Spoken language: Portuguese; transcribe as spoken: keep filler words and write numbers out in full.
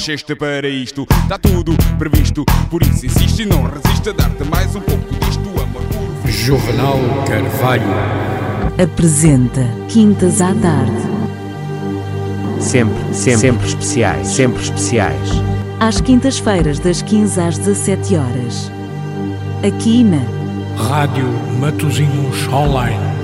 Cheste para isto, está tudo previsto. Por isso insiste e não resiste a dar-te mais um pouco disto. Amor puro. Juvenal Carvalho apresenta Quintas à Tarde. Sempre, sempre, sempre especiais, sempre especiais. Às quintas-feiras das quinze às dezassete horas. Aqui na Rádio Matosinhos Online.